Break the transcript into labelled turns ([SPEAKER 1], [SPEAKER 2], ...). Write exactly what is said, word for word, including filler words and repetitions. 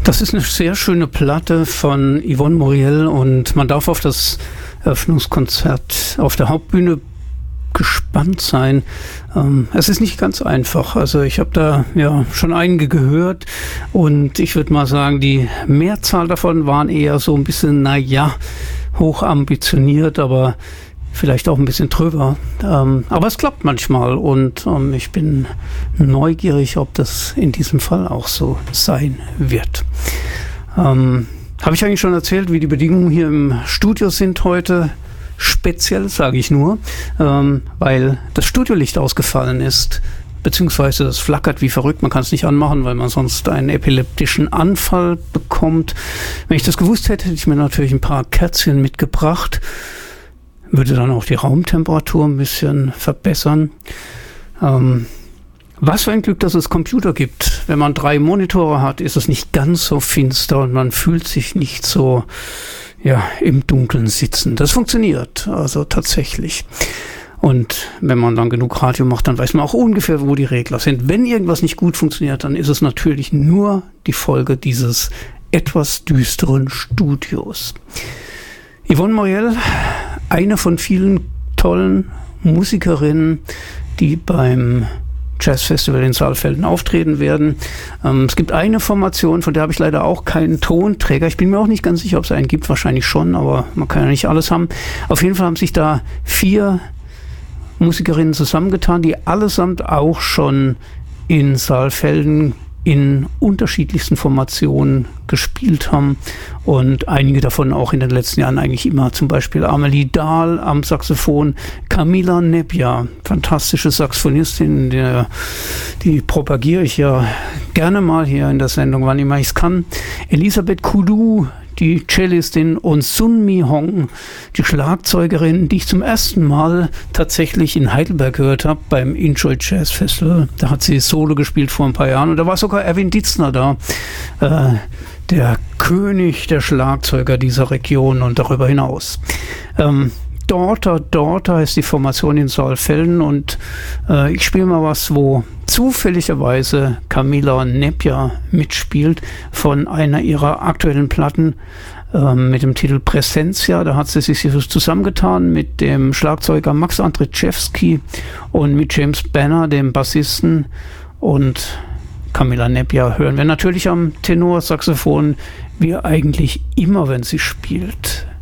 [SPEAKER 1] Das ist eine sehr schöne Platte von Yvonne Moriel und man darf auf das Eröffnungskonzert auf der Hauptbühne gespannt sein. Ähm, es ist nicht ganz einfach. Also ich habe da ja schon einige gehört und ich würde mal sagen, die Mehrzahl davon waren eher so ein bisschen, naja, hoch ambitioniert, aber vielleicht auch ein bisschen drüber. Ähm, aber es klappt manchmal und ähm, ich bin neugierig, ob das in diesem Fall auch so sein wird. Ähm, habe ich eigentlich schon erzählt, wie die Bedingungen hier im Studio sind heute? Speziell, sage ich nur, ähm, weil das Studiolicht ausgefallen ist, beziehungsweise es flackert wie verrückt. Man kann es nicht anmachen, weil man sonst einen epileptischen Anfall bekommt. Wenn ich das gewusst hätte, hätte ich mir natürlich ein paar Kerzchen mitgebracht. Würde dann auch die Raumtemperatur ein bisschen verbessern. Ähm, was für ein Glück, dass es Computer gibt. Wenn man drei Monitore hat, ist es nicht ganz so finster und man fühlt sich nicht so ja, im Dunkeln sitzen. Das funktioniert also tatsächlich. Und wenn man dann genug Radio macht, dann weiß man auch ungefähr, wo die Regler sind. Wenn irgendwas nicht gut funktioniert, dann ist es natürlich nur die Folge dieses etwas düsteren Studios. Yvonne Moriel, eine von vielen tollen Musikerinnen, die beim Jazzfestival in Saalfelden auftreten werden. Ähm, es gibt eine Formation, von der habe ich leider auch keinen Tonträger. Ich bin mir auch nicht ganz sicher, ob es einen gibt, wahrscheinlich schon, aber man kann ja nicht alles haben. Auf jeden Fall haben sich da vier Musikerinnen zusammengetan, die allesamt auch schon in Saalfelden in unterschiedlichsten Formationen gespielt haben und einige davon auch in den letzten Jahren eigentlich immer, zum Beispiel Amelie Dahl am Saxophon, Camila Nebbia, fantastische Saxophonistin, die, die propagiere ich ja gerne mal hier in der Sendung, wann immer ich es kann, Elisabeth Koudou, die Cellistin, und Sun Mi Hong, die Schlagzeugerin, die ich zum ersten Mal tatsächlich in Heidelberg gehört habe beim Enjoy Jazz Festival. Da hat sie Solo gespielt vor ein paar Jahren und da war sogar Erwin Ditzner da, äh, der König der Schlagzeuger dieser Region und darüber hinaus. Ähm, Daughter, Daughter heißt die Formation in Saalfelden und äh, ich spiele mal was, wo zufälligerweise Camila Nebbia mitspielt von einer ihrer aktuellen Platten äh, mit dem Titel Presencia. Da hat sie sich zusammengetan mit dem Schlagzeuger Max Andrzejewski und mit James Banner, dem Bassisten, und Camila Nebbia hören wir natürlich am Tenorsaxophon, wie eigentlich immer, wenn sie spielt.